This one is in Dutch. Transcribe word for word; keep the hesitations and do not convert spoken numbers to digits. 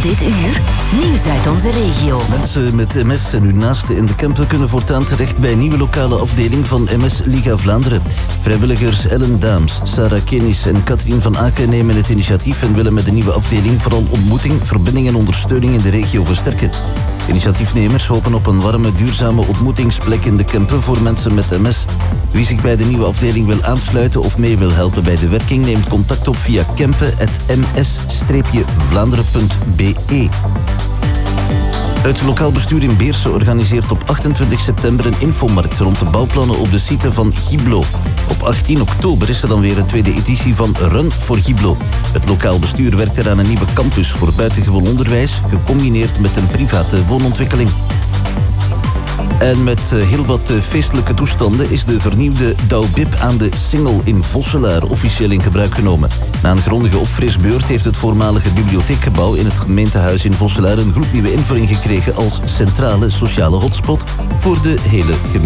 Dit uur, nieuws uit onze regio. Mensen met M S en hun naasten in de Kempen kunnen voortaan terecht bij een nieuwe lokale afdeling van M S Liga Vlaanderen. Vrijwilligers Ellen Daams, Sarah Kennis en Katrien van Aken nemen het initiatief en willen met de nieuwe afdeling vooral ontmoeting, verbinding en ondersteuning in de regio versterken. Initiatiefnemers hopen op een warme, duurzame ontmoetingsplek in de Kempen voor mensen met M S. Wie zich bij de nieuwe afdeling wil aansluiten of mee wil helpen bij de werking, neemt contact op via kempen punt m s vlaanderen punt b e. Het lokaal bestuur in Beersen organiseert op achtentwintig september een infomarkt rond de bouwplannen op de site van Giblo. Op achttien oktober is er dan weer een tweede editie van Run voor Giblo. Het lokaal bestuur werkt er aan een nieuwe campus voor buitengewoon onderwijs, gecombineerd met een private woonontwikkeling. En met heel wat feestelijke toestanden is de vernieuwde Douw-Bib aan de Singel in Vosselaar officieel in gebruik genomen. Na een grondige opfrisbeurt heeft het voormalige bibliotheekgebouw in het gemeentehuis in Vosselaar een gloednieuwe invulling gekregen als centrale sociale hotspot voor de hele gemeente.